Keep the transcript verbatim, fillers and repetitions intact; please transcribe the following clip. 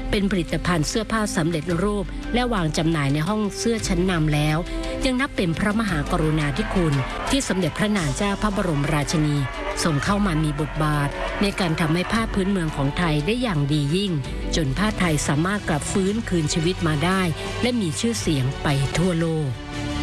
เป็นผลิตภัณฑ์เสื้อผ้าสำเร็จรูปและวางจำหน่ายในห้องเสื้อชั้นนำแล้วยังนับเป็นพระมหากรุณาธิคุณที่สมเด็จพระนางเจ้าพระบรมราชินีทรงเข้ามามีบทบาทในการทำให้ผ้าพื้นเมืองของไทยได้อย่างดียิ่งจนผ้าไทยสามารถกลับฟื้นคืนชีวิตมาได้และมีชื่อเสียงไปทั่วโลก